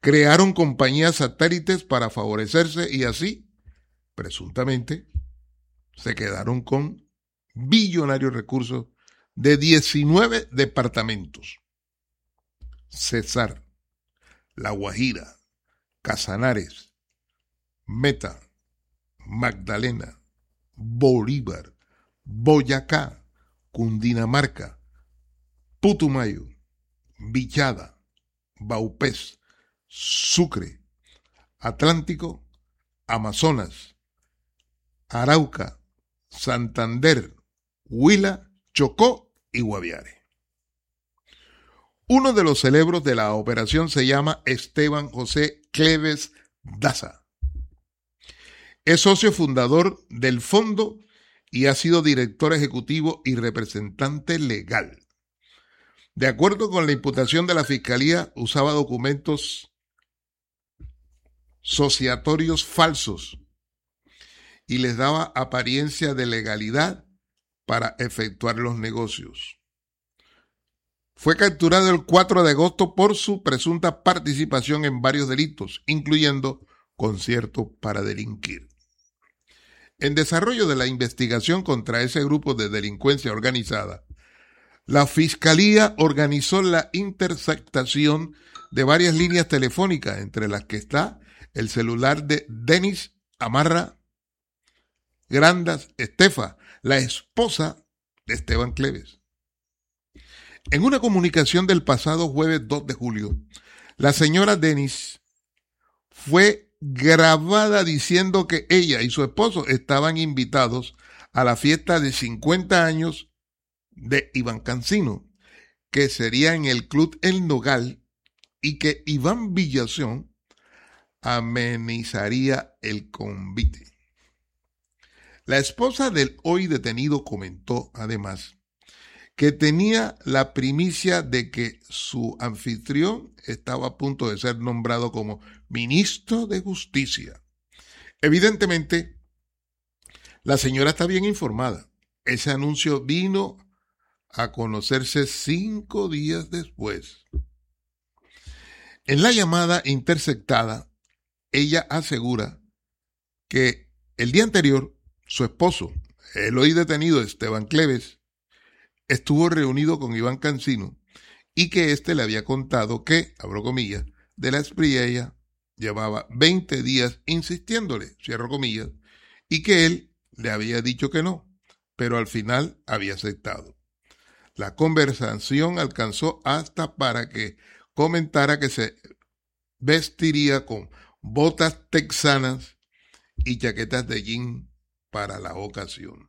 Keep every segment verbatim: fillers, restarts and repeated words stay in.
crearon compañías satélites para favorecerse y así, presuntamente, se quedaron con billonarios recursos de diecinueve departamentos. Cesar, La Guajira, Casanares, Meta, Magdalena, Bolívar, Boyacá, Cundinamarca, Putumayo, Vichada, Vaupés, Sucre, Atlántico, Amazonas, Arauca, Santander, Huila, Chocó y Guaviare. Uno de los cerebros de la operación se llama Esteban José Cleves Daza. Es socio fundador del fondo y ha sido director ejecutivo y representante legal. De acuerdo con la imputación de la Fiscalía, usaba documentos sociatorios falsos y les daba apariencia de legalidad para efectuar los negocios. Fue capturado el cuatro de agosto por su presunta participación en varios delitos, incluyendo concierto para delinquir. En desarrollo de la investigación contra ese grupo de delincuencia organizada, la Fiscalía organizó la interceptación de varias líneas telefónicas, entre las que está el celular de Denis Amarra Grandas Estefa, la esposa de Esteban Cleves. En una comunicación del pasado jueves dos de julio, la señora Denis fue grabada diciendo que ella y su esposo estaban invitados a la fiesta de cincuenta años de Iván Cancino, que sería en el Club El Nogal, y que Iván Villación amenizaría el convite. La esposa del hoy detenido comentó, además, que tenía la primicia de que su anfitrión estaba a punto de ser nombrado como ministro de Justicia. Evidentemente, la señora está bien informada. Ese anuncio vino a conocerse cinco días después. En la llamada interceptada, ella asegura que el día anterior, su esposo, el hoy detenido Esteban Cleves, estuvo reunido con Iván Cancino y que éste le había contado que, abro comillas, de la Espriella llevaba veinte días insistiéndole, cierro comillas, y que él le había dicho que no, pero al final había aceptado. La conversación alcanzó hasta para que comentara que se vestiría con botas texanas y chaquetas de jean para la ocasión.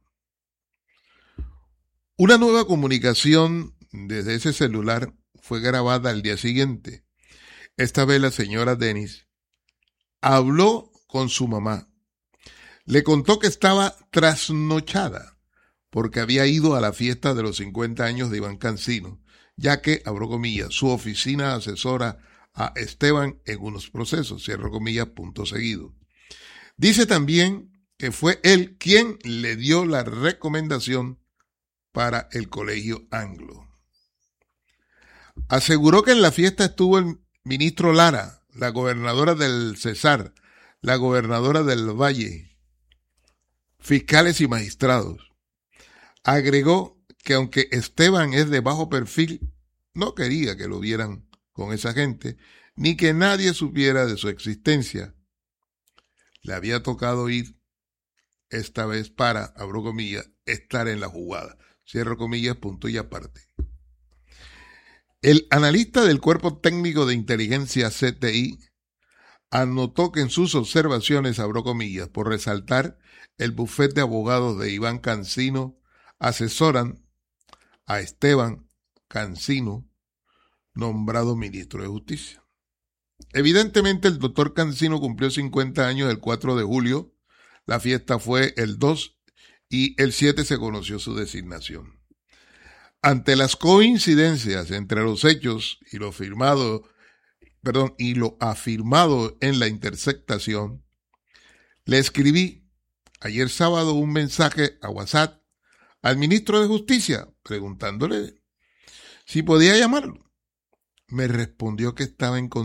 Una nueva comunicación desde ese celular fue grabada al día siguiente. Esta vez la señora Denis habló con su mamá. Le contó que estaba trasnochada porque había ido a la fiesta de los cincuenta años de Iván Cancino, ya que, abro comillas, su oficina asesora a Esteban en unos procesos, cierro comillas, punto seguido. Dice también que fue él quien le dio la recomendación para el Colegio Anglo. Aseguró que en la fiesta estuvo el ministro Lara, la gobernadora del Cesar, la gobernadora del Valle, fiscales y magistrados. Agregó que aunque Esteban es de bajo perfil, no quería que lo vieran con esa gente, ni que nadie supiera de su existencia. Le había tocado ir esta vez para, abro comillas, estar en la jugada. Cierro comillas, punto y aparte. El analista del Cuerpo Técnico de Inteligencia C T I anotó que en sus observaciones, abro comillas, por resaltar el bufete de abogados de Iván Cancino, asesoran a Esteban Cancino, nombrado ministro de Justicia. Evidentemente el doctor Cancino cumplió cincuenta años el cuatro de julio, la fiesta fue el dos y el siete se conoció su designación. Ante las coincidencias entre los hechos y lo firmado, perdón, y lo afirmado en la interceptación, le escribí ayer sábado un mensaje a WhatsApp al ministro de Justicia preguntándole si podía llamarlo. Me respondió que estaba en